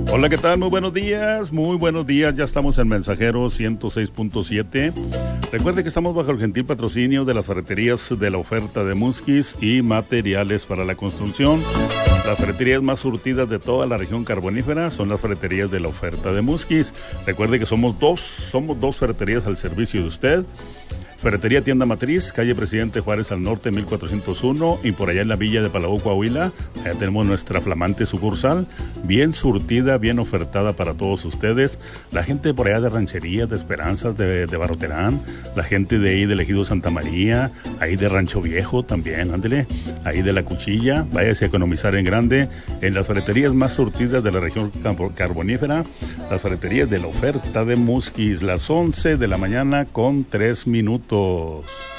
Hola, ¿qué tal? Muy buenos días, ya estamos en Mensajero 106.7. Recuerde que estamos bajo el gentil patrocinio de las ferreterías de la oferta de Musquis y materiales para la construcción. Las ferreterías más surtidas de toda la región carbonífera son las ferreterías de la oferta de Musquis. Recuerde que somos dos ferreterías al servicio de usted. Ferretería Tienda Matriz, calle Presidente Juárez al norte, 1401, y por allá en la villa de Palau, Coahuila, allá tenemos nuestra flamante sucursal, bien surtida, bien ofertada para todos ustedes. La gente por allá de Rancherías, de Esperanzas, de Barroterán, la gente de ahí de Ejido Santa María, ahí de Rancho Viejo también, ándele, ahí de La Cuchilla, váyase a economizar en grande, en las ferreterías más surtidas de la región carbonífera, las ferreterías de la oferta de Musquis, las 11 de la mañana con 3 minutos.